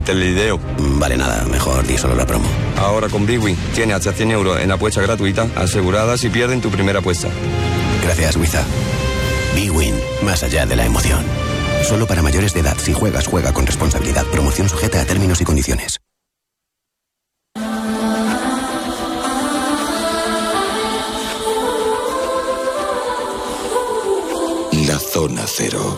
Televideo. Vale, nada, mejor di solo la promo. Ahora con Bwin tienes hasta 100 euros en apuesta gratuita asegurada si pierden tu primera apuesta. Gracias, Wiza. Bwin, más allá de la emoción. Solo para mayores de edad. Si juegas, juega con responsabilidad. Promoción sujeta a términos y condiciones. La Zona Cero.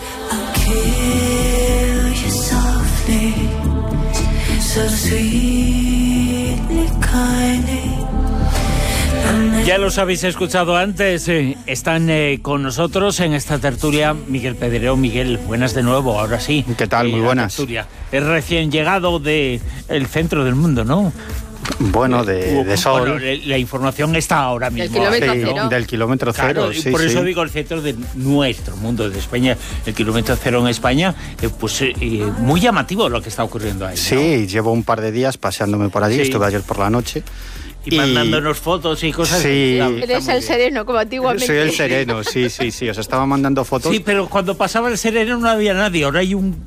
Ya los habéis escuchado antes, están con nosotros en esta tertulia Miguel Pedrero. Miguel, buenas de nuevo, ahora sí. ¿Qué tal? Muy buenas. Tertulia. Es recién llegado del centro del mundo, ¿no? Bueno, de Sol. Bueno, la información está ahora mismo. Del kilómetro cero. Claro, por eso digo el centro de nuestro mundo, de España, el kilómetro cero en España, muy llamativo lo que está ocurriendo ahí, ¿no? Sí, llevo un par de días paseándome por allí, estuve ayer por la noche. Y mandándonos fotos y cosas. Sí. Eres el sereno, como antiguamente. Soy el sereno, sí. Os estaba mandando fotos. Sí, pero cuando pasaba el sereno no había nadie. Ahora hay un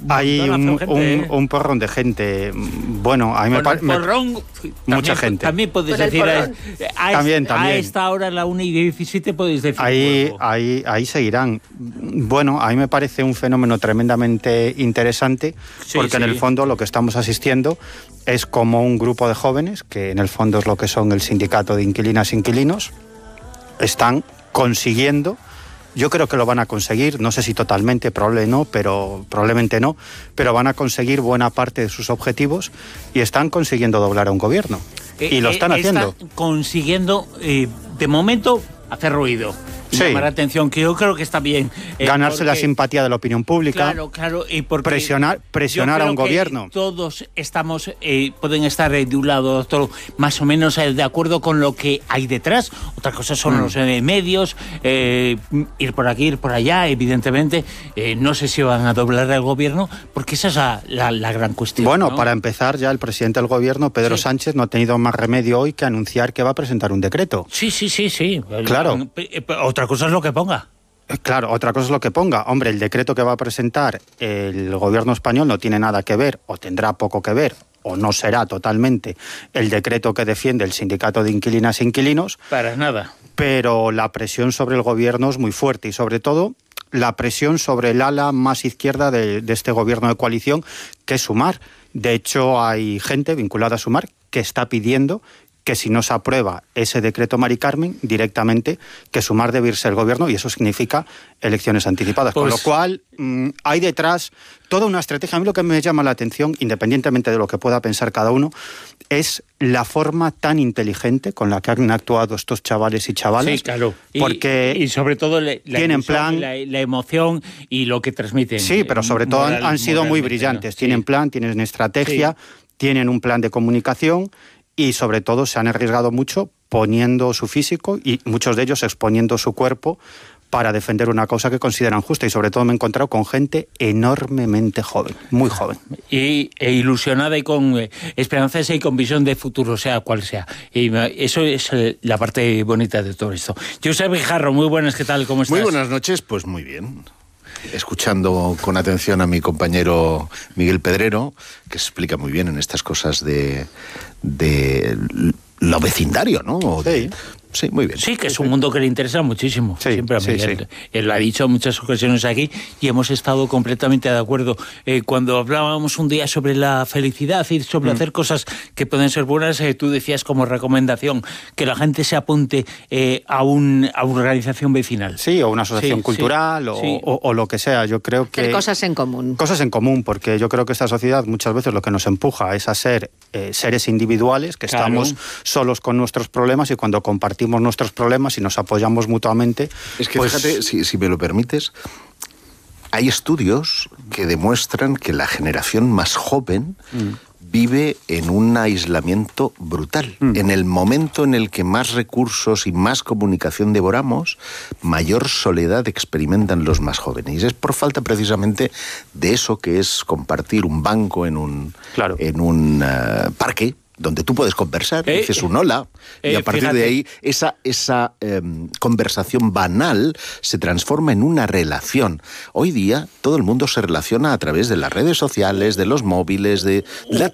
porrón de gente. Bueno, a mí me parece... Mucha gente. También podéis decir... También. A esta hora, a la 1:17, podéis decir... Ahí seguirán. Bueno, a mí me parece un fenómeno tremendamente interesante, porque en el fondo lo que estamos asistiendo es como un grupo de jóvenes, que en el fondo es lo que son el sindicato de inquilinas e inquilinos, están consiguiendo, yo creo que lo van a conseguir, no sé si totalmente, probablemente no, pero van a conseguir buena parte de sus objetivos y están consiguiendo doblar a un gobierno. Y lo están haciendo. Están consiguiendo, de momento, hacer ruido. Llamar la atención, que yo creo que está bien. Ganarse la simpatía de la opinión pública. Claro, y porque presionar a un gobierno. Todos estamos, pueden estar de un lado, otro, más o menos de acuerdo con lo que hay detrás. Otra cosa son los medios, ir por aquí, ir por allá, evidentemente. No sé si van a doblar al gobierno, porque esa es la gran cuestión. Bueno, ¿no? Para empezar, ya el presidente del gobierno, Pedro Sánchez, no ha tenido más remedio hoy que anunciar que va a presentar un decreto. Sí. Claro. Otra cosa es lo que ponga. Claro, otra cosa es lo que ponga. Hombre, el decreto que va a presentar el gobierno español no tiene nada que ver, o tendrá poco que ver, o no será totalmente el decreto que defiende el sindicato de inquilinas e inquilinos. Para nada. Pero la presión sobre el gobierno es muy fuerte y sobre todo la presión sobre el ala más izquierda de este gobierno de coalición, que es Sumar. De hecho, hay gente vinculada a Sumar que está pidiendo que si no se aprueba ese decreto Mari Carmen, directamente que Sumar debe irse el gobierno, y eso significa elecciones anticipadas. Con lo cual, hay detrás toda una estrategia. A mí lo que me llama la atención, independientemente de lo que pueda pensar cada uno, es la forma tan inteligente con la que han actuado estos chavales y chavalas. Sí, claro. Porque y sobre todo tienen plan, la emoción y lo que transmiten. Sí, pero sobre todo han sido muy brillantes. ¿No? Tienen plan, tienen estrategia, tienen un plan de comunicación. Y sobre todo se han arriesgado mucho poniendo su físico y muchos de ellos exponiendo su cuerpo para defender una causa que consideran justa. Y sobre todo me he encontrado con gente enormemente joven, muy joven. E ilusionada y con esperanzas y con visión de futuro, sea cual sea. Y eso es la parte bonita de todo esto. Josep Guijarro, muy buenas, ¿qué tal? ¿Cómo estás? Muy buenas noches, pues muy bien. Escuchando con atención a mi compañero Miguel Pedrero, que se explica muy bien en estas cosas de lo vecindario, ¿no? Sí, muy bien. Sí, que es un mundo que le interesa muchísimo. Sí, siempre a Miguel. Él lo ha dicho en muchas ocasiones aquí y hemos estado completamente de acuerdo. Cuando hablábamos un día sobre la felicidad y sobre hacer cosas que pueden ser buenas, tú decías como recomendación que la gente se apunte a una organización vecinal. Sí, o una asociación cultural o lo que sea. Yo creo que... Hacer cosas en común. Cosas en común, porque yo creo que esta sociedad muchas veces lo que nos empuja es a ser seres individuales, que estamos solos con nuestros problemas, y cuando compartimos nuestros problemas y nos apoyamos mutuamente... Es que fíjate, si me lo permites, hay estudios que demuestran que la generación más joven vive en un aislamiento brutal. En el momento en el que más recursos y más comunicación devoramos, mayor soledad experimentan los más jóvenes. Y es por falta precisamente de eso que es compartir un banco en un parque, donde tú puedes conversar, dices un hola, y a partir de ahí esa conversación banal se transforma en una relación. Hoy día todo el mundo se relaciona a través de las redes sociales, de los móviles, de la